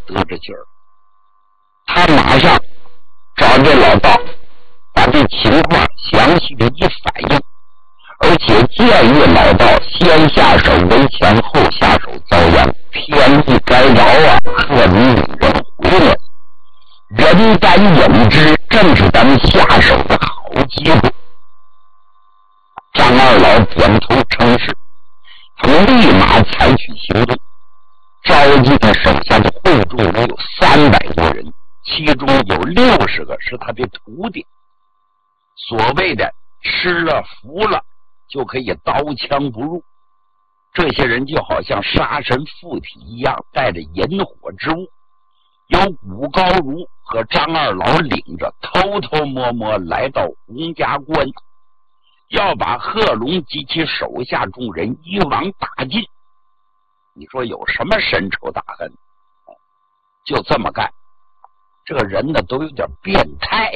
得着劲儿，他马上找这老道，把这情况详细的一反映，而且建议老道先下手为强，后下手遭殃，天意该饶啊！贺龙领人回来，人敢影之，正是咱们下手的好机会。张二老点头称是，他们立马采取行动，召集他手下的会众有300多人，其中有60个是他的徒弟，所谓的吃了服了就可以刀枪不入。这些人就好像杀神附体一样，带着引火之物，由古高如和张二老领着偷偷摸摸来到洪家关，要把贺龙及其手下众人一网打尽。你说有什么深仇大恨？就这么干，这个人呢都有点变态。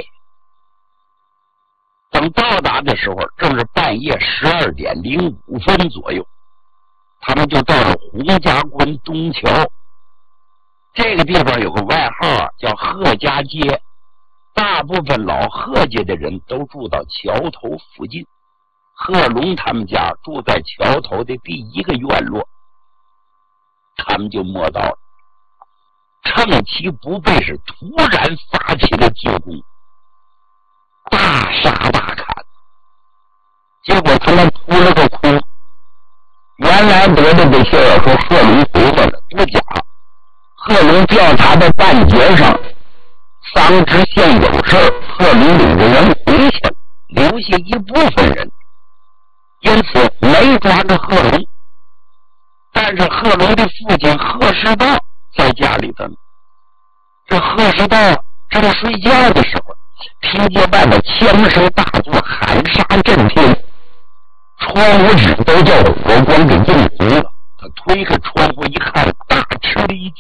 等到达的时候，正是半夜12点05分左右，他们就到了洪家关东桥。这个地方有个外号啊，叫贺家街，大部分老贺家的人都住到桥头附近，贺龙他们家住在桥头的第一个院落，他们就摸到了，趁其不备是突然发起了进攻，大杀大砍。结果他们扑了个空，原来得的这些要说贺龙回来了，不假。贺龙调查的半截上，桑植县有事，贺龙领着人回去了，留下一部分人，因此没抓着贺龙。但是贺龙的父亲贺世道在家里头呢。这贺世道正睡觉的时候，听见外面枪声大作，喊杀震天，窗户纸都叫火光给映红了。他推开窗户一看，大吃了一惊。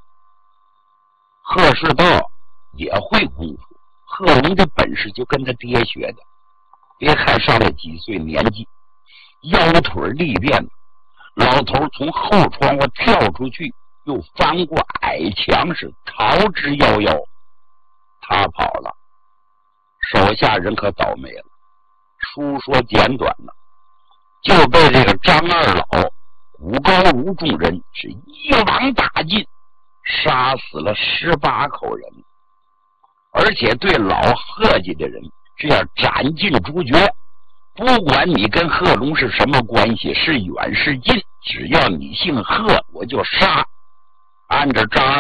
贺世道也会功夫，贺龙的本事就跟他爹学的，别看上了几岁年纪，腰腿利便，老头从后窗户跳出去，又翻过矮墙，是逃之夭夭。他跑了，手下人可倒霉了。书说简短了，就被这个张二老、古高如众人是一网打尽，杀死了18口人，而且对老贺家的人这样斩尽诛绝。不管你跟贺龙是什么关系，是远是近，只要你姓贺，我就杀。按照张二